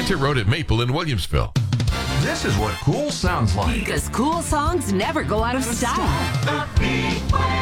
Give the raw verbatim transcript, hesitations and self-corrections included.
Winter Road at Maple in Williamsville. This is what cool sounds like. Because cool songs never go out of style. The Speedway.